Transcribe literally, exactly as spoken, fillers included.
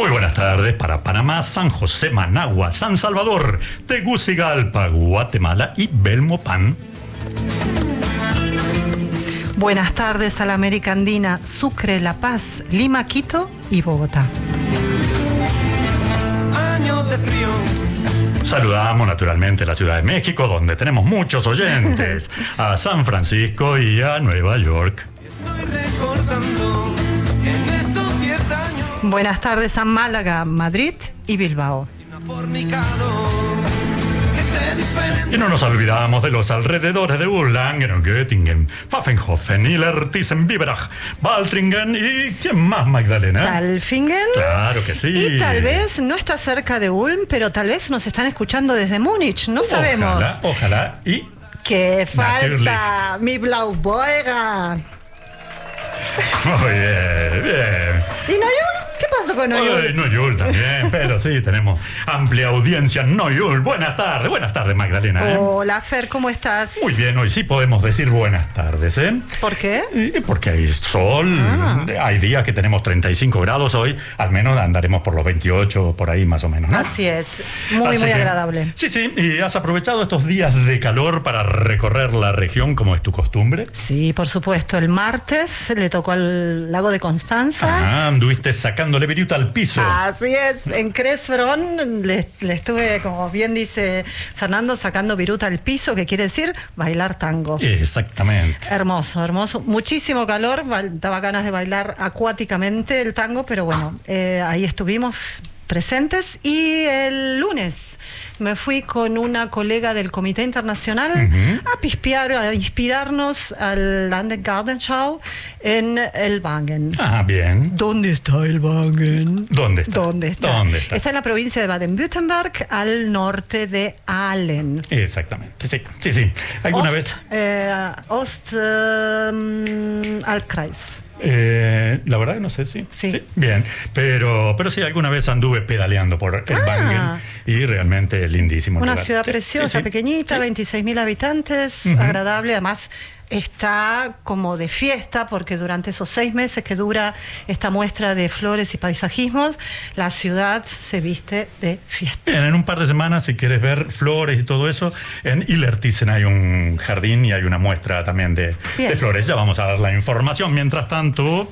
Muy buenas tardes para Panamá, San José, Managua, San Salvador, Tegucigalpa, Guatemala y Belmopán. Buenas tardes a la América Andina, Sucre, La Paz, Lima, Quito y Bogotá. Años de frío. Saludamos naturalmente a la Ciudad de México, donde tenemos muchos oyentes, a San Francisco y a Nueva York. Estoy recordando en estos diez años. Buenas tardes a Málaga, Madrid y Bilbao. Y no nos olvidamos de los alrededores de Urlangen, Göttingen, Pfaffenhofen, Illertissen, Biberach, Baltringen y ¿quién más, Magdalena? Talfingen. Claro que sí. Y tal vez no está cerca de Ulm, pero tal vez nos están escuchando desde Múnich, no sabemos. Ojalá, ojalá. Y ¡qué falta! Natürlich. ¡Mi Blaubeuger! Muy bien, bien. ¿Y Noyul? ¿Qué pasó con Noyul? Ay, Noyul también, pero sí, tenemos amplia audiencia en Noyul. Buenas tardes, buenas tardes, Magdalena. ¿eh? Hola, Fer, ¿cómo estás? Muy bien, hoy sí podemos decir buenas tardes, ¿eh? ¿Por qué? Y porque hay sol, Ah. hay días que tenemos treinta y cinco grados hoy, al menos andaremos por los veintiocho, por ahí más o menos, ¿no? Así es, muy, Así muy que, agradable. Sí, sí, y has aprovechado estos días de calor para recorrer la región como es tu costumbre. Sí, por supuesto, el martes le tocó al lago de Constanza. Ah, anduviste sacándole viruta al piso. Así es, en Cresfron le, le estuve, como bien dice Fernando, sacando viruta al piso, que quiere decir bailar tango. Exactamente. Hermoso, hermoso. Muchísimo calor, ba- daba ganas de bailar acuáticamente el tango, pero bueno, eh, ahí estuvimos presentes. Y el lunes me fui con una colega del Comité Internacional Ujú. a pispear, a inspirarnos al Landesgartenschau en el Wangen. Ah, bien. ¿Dónde está el Wangen? ¿Dónde está? ¿Dónde está? ¿Dónde está? Está en la provincia de Baden-Württemberg, al norte de Aalen. Exactamente, sí, sí, sí. ¿Alguna Ost, vez? Eh, Ost ähm, Altkreis. Eh, la verdad que no sé, sí. Sí. Bien, pero, pero sí, alguna vez anduve pedaleando por el Ah. Wangen y realmente lindísimo. Una lugar. ciudad Sí, preciosa, sí, sí. pequeñita, Sí. veintiséis mil habitantes, Ujú. agradable. Además, está como de fiesta porque durante esos seis meses que dura esta muestra de flores y paisajismos, la ciudad se viste de fiesta. Bien, en un par de semanas, si quieres ver flores y todo eso, en Illertissen hay un jardín y hay una muestra también de, Bien. de flores. Ya vamos a dar la información. Mientras tanto,